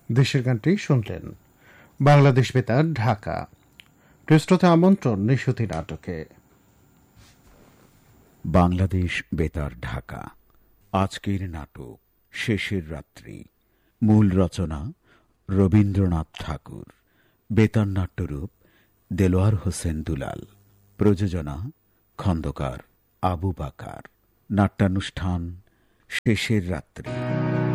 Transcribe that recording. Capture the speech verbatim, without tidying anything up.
দেশের গানটি শুনলেন। বাংলাদেশ বেতার ঢাকা। পৃষ্ঠতে আমন্ত্রণ নিশুতি নাটকে। বাংলাদেশ বেতার ঢাকা। আজকের নাটক শেষের রাত্রি। মূল রচনা রবীন্দ্রনাথ ঠাকুর। বেতার নাট্যরূপ দেলোয়ার হোসেন দুলাল। প্রযোজনা খন্দকার আবু বাকার। নাট্যানুষ্ঠান শেষের রাত্রি।